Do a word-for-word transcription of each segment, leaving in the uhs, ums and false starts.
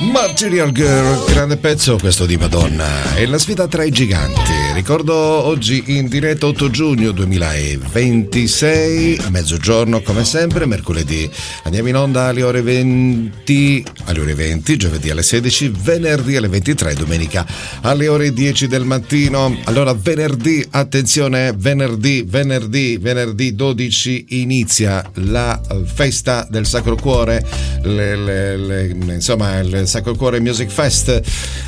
Material Girl, grande pezzo questo di Madonna. È la sfida tra i giganti. Ricordo oggi in diretta otto giugno duemilaventisei, a mezzogiorno come sempre, mercoledì. Andiamo in onda alle ore venti, alle ore venti, giovedì alle sedici, venerdì alle ventitré, domenica alle ore dieci del mattino. Allora venerdì, attenzione, venerdì, venerdì, venerdì dodici inizia la festa del Sacro Cuore, le, le, le, insomma il Sacro Cuore Music Fest,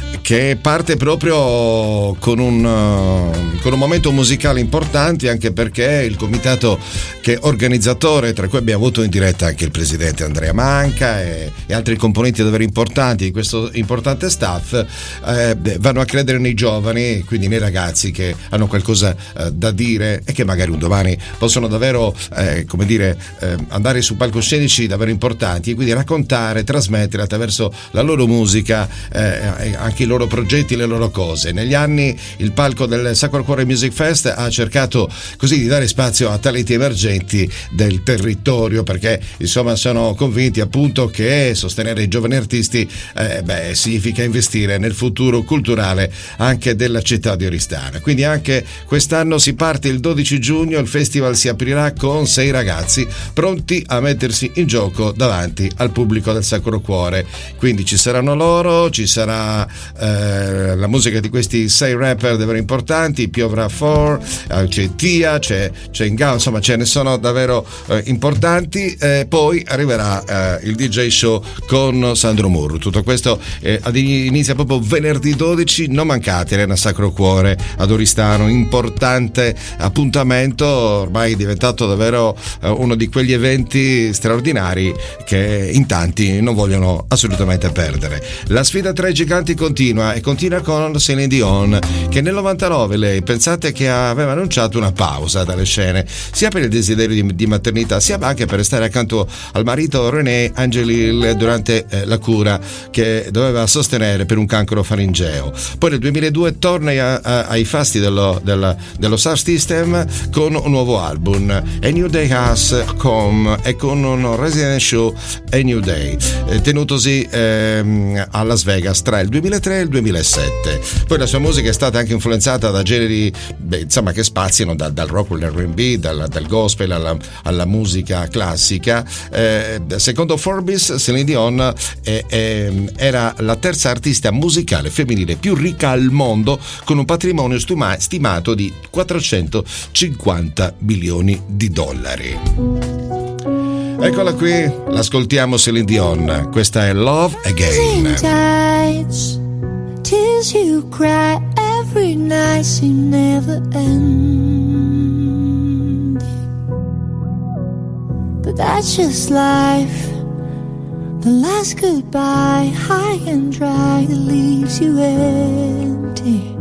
che parte proprio con un, con un momento musicale importante, anche perché il comitato che è organizzatore, tra cui abbiamo avuto in diretta anche il presidente Andrea Manca e, e altri componenti davvero importanti di questo importante staff, eh, vanno a credere nei giovani, quindi nei ragazzi che hanno qualcosa eh, da dire e che magari un domani possono davvero eh, come dire eh, andare su palcoscenici davvero importanti e quindi raccontare, trasmettere attraverso la loro musica eh, anche i loro progetti, le loro cose. Negli anni il palco del Sacro Cuore Music Fest ha cercato così di dare spazio a talenti emergenti del territorio, perché insomma sono convinti appunto che sostenere i giovani artisti eh, beh, significa investire nel futuro culturale anche della città di Oristano. Quindi anche quest'anno si parte il dodici giugno, il festival si aprirà con sei ragazzi pronti a mettersi in gioco davanti al pubblico del Sacro Cuore. Quindi ci saranno loro, ci sarà eh, la musica di questi sei rapper davvero importanti, Piovra Four, eh, c'è Tia, c'è, c'è Ingao, insomma ce ne sono davvero eh, importanti. Eh, poi arriverà eh, il D J show con Sandro Murru. Tutto questo eh, inizia proprio venerdì dodici, non mancate nel Sacro Cuore ad Oristano, importante appuntamento, ormai è diventato davvero eh, uno di quegli eventi straordinari che in tanti non vogliono assolutamente perdere. La sfida tra i giganti continua e continua con Celine Dion, che nel novantanove lei, pensate che aveva annunciato una pausa dalle scene, sia per il desiderio di, di maternità, sia anche per stare accanto al marito René Angelil durante eh, la cura che doveva sostenere per un cancro faringeo. Poi nel duemiladue torna a, a, ai fasti dello, dello, dello Star System con un nuovo album, A New Day Has Come, e con un resident show A New Day, eh, tenutosi ehm, a Las Vegas tra il duemilatré e il duemilasette. Poi la sua musica è stata anche influenzata da generi beh, insomma che spaziano dal, dal rock all'R and B, dal, dal gospel alla, alla musica classica. Eh, secondo Forbes, Celine Dion eh, eh, era la terza artista musicale femminile più ricca al mondo, con un patrimonio stima, stimato di quattrocentocinquanta milioni di dollari. Eccola qui, l'ascoltiamo Celine Dion, questa è Love Again. Tears you cry every night seem never end, but that's just life. The last goodbye, high and dry, it leaves you empty.